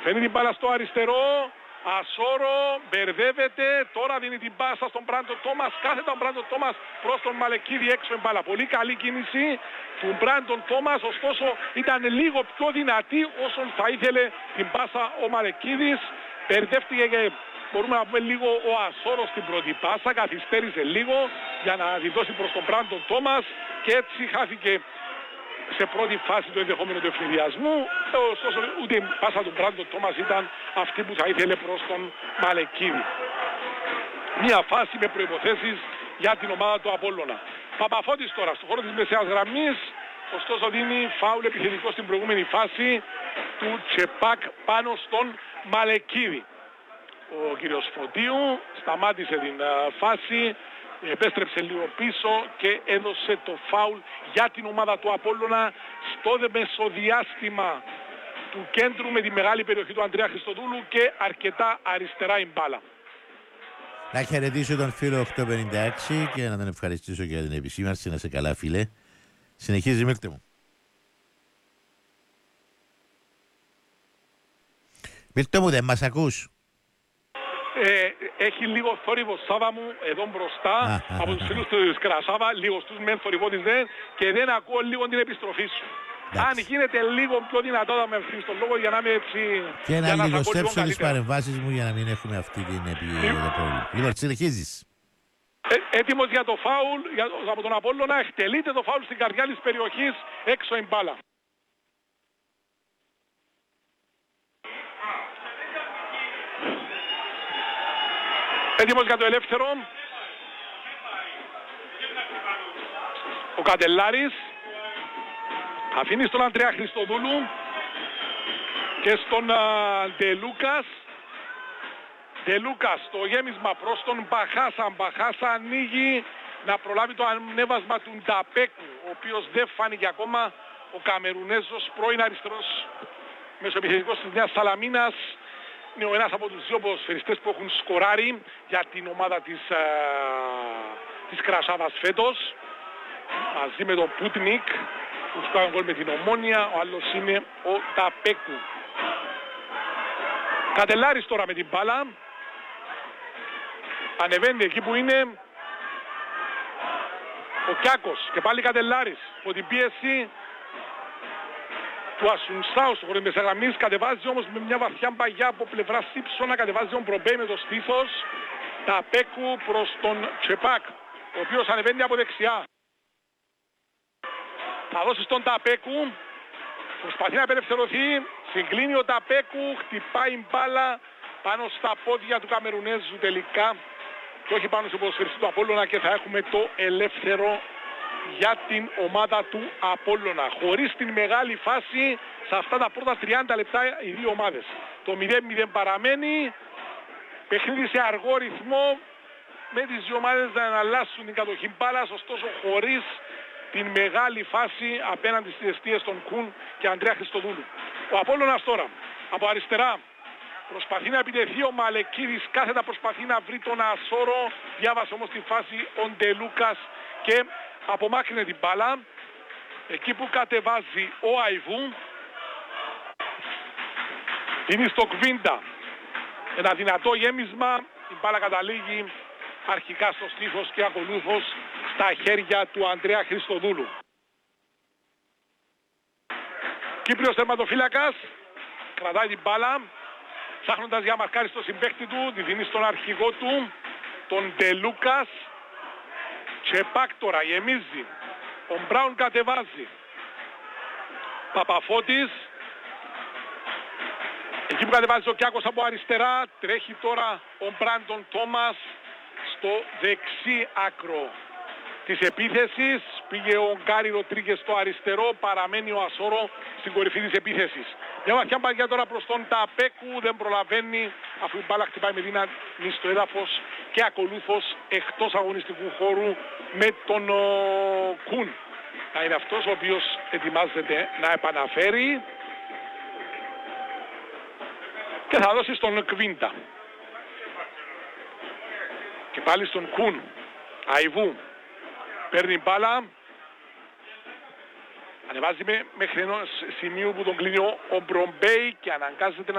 Παίρνει την μπάλα στο αριστερό. Ασόρο, μπερδεύεται, τώρα δίνει την πάσα στον Μπράντον Τόμας, κάθεται τον Μπράντον Τόμας προς τον Μαλεκίδη έξω εμπάλα. Πολύ καλή κίνηση του Μπράντον Τόμας, ωστόσο ήταν λίγο πιο δυνατή όσον θα ήθελε την πάσα ο Μαλεκίδης. Μπερδεύτηκε και μπορούμε να πούμε λίγο ο Ασόρος στην πρώτη πάσα, καθυστέρησε λίγο για να τη δώσει προς τον Μπράντον Τόμας και έτσι χάθηκε σε πρώτη φάση του ενδεχόμενου του ευνηδιασμού. Ωστόσο ούτε η πάσα του Μπράντον Τόμας ήταν αυτή που θα ήθελε προς τον Μαλεκίδη. Μια φάση με προϋποθέσεις για την ομάδα του Απόλλωνα. Παπαφώτης τώρα στο χώρο της μεσαίας γραμμής, ωστόσο δίνει φάουλ επιθετικό στην προηγούμενη φάση του Τσεπάκ πάνω στον Μαλεκίδη. Ο κύριος Φωτίου σταμάτησε την φάση, επέστρεψε λίγο πίσω και έδωσε το φάουλ για την ομάδα του Απόλλωνα στο μεσοδιάστημα του κέντρου με τη μεγάλη περιοχή του Ανδρέα Χριστοδούλου και αρκετά αριστερά η μπάλα. Να χαιρετήσω τον φίλο 856 και να τον ευχαριστήσω για την επισήμανση. Να σε καλά, φίλε. Συνεχίζει, Μίλτε μου. Μίλτε μου, δεν μας ακούς? Έχει λίγο θόρυβο Σάβα μου εδώ μπροστά από τους φίλους του Κρασάβα, λίγο στους μεν θορυβότης δεν, και δεν ακούω λίγο την επιστροφή σου. Αν γίνεται λίγο πιο δυνατό θα με αφήσεις τον λόγο για να είμαι έτσι... Και να λιγοστέψω τις παρεμβάσεις μου για να μην έχουμε αυτή την πρόβλημα. Λοιπόν, συνεχίζεις. Έτοιμος για το φάουλ από τον Απόλλωνα, εκτελείται το φάουλ στην καρδιά της περιοχής, έξω η μπάλα. Έτοιμος για το ελεύθερο. Ο Κατελάρης αφήνει στον Ανδρέα Χριστοδούλου και στον Ντελούκας. Ντελούκας το γέμισμα προς τον Μπαχάσα. Μπαχάσα ανοίγει να προλάβει το ανέβασμα του Νταπέκου, ο οποίος δεν φάνηκε ακόμα. Ο Καμερουνέζος πρώην αριστερός μεσοεπιθετικός της Νέας Σαλαμίνας. Είναι ο ένας από τους δύο ποδοσφαιριστές που έχουν σκοράρει για την ομάδα της Κρασάβας φέτος. Μαζί με τον Πουτνίκ που σκόραν γκολ με την Ομόνια. Ο άλλος είναι ο Ταπέκου. Κατελάρης τώρα με την μπάλα. Ανεβαίνει εκεί που είναι ο Κιάκος. Και πάλι Κατελάρης από την πίεση του Ασουνσάου στο χώρο της γραμμής, κατεβάζει όμως με μια βαθιά μπαγιά από πλευρά Σύψωνα, κατεβάζει τον Προμπέι με το στήθος, Ταπέκου προς τον Τσεπάκ, ο οποίος ανεβαίνει από δεξιά. Θα δώσει στον Ταπέκου, προσπαθεί να απελευθερωθεί, συγκλίνει ο Ταπέκου, χτυπάει μπάλα πάνω στα πόδια του Καμερουνέζου τελικά και όχι πάνω στο ποδοσφαιριστή του Απόλλωνα και θα έχουμε το ελεύθερο για την ομάδα του Απόλλωνα. Χωρίς την μεγάλη φάση σε αυτά τα πρώτα 30 λεπτά οι δύο ομάδες. Το 0-0 παραμένει. Παιχνίδι σε αργό ρυθμό με τις δύο ομάδες να εναλλάσσουν την κατοχή μπάλας, ωστόσο χωρίς την μεγάλη φάση απέναντι στις αιστείες των Κουν και Ανδρέα Χριστοδούλου. Ο Απόλλωνας τώρα από αριστερά προσπαθεί να επιτεθεί, ο Μαλεκίδης κάθετα προσπαθεί να βρει τον Ασόρο, διάβασε όμως τη φάση ο Ντελούκας και απομάκρυνε την μπάλα. Εκεί που κατεβάζει ο Αϊβού, είναι στο Κβίντα. Ένα δυνατό γέμισμα, η μπάλα καταλήγει αρχικά στο στήθος και ακολούθως στα χέρια του Ανδρέα Χριστοδούλου. Κύπριος τερματοφύλακας κρατάει την μπάλα, ψάχνοντας για μαρκάρι στο συμπαίχτη του, τη δίνει στον αρχηγό του, τον Ντελούκας. Τσεπάκ τώρα γεμίζει, ο Μπράουν κατεβάζει, Παπαφώτης, εκεί που κατεβάζει ο Κιάκος από αριστερά, τρέχει τώρα ο Μπράντον Τόμας στο δεξί άκρο της επίθεσης, πήγε ο Γκάρι Ροτρίγκες στο αριστερό, παραμένει ο Ασόρο στην κορυφή της επίθεσης. Μια βαθιά μπαλιά τώρα προς τον Ταπέκου, δεν προλαβαίνει αφού η μπάλα χτυπάει με δύναμη στο έδαφος και ακολούθως εκτός αγωνιστικού χώρου με τον Κουν. Θα είναι αυτός ο οποίος ετοιμάζεται να επαναφέρει και θα δώσει στον Κβίντα. Και πάλι στον Κουν. Αϊβού παίρνει μπάλα, ανεβάζει μέχρι ενός σημείου που τον κλείνει ο Μπρομπέι και αναγκάζεται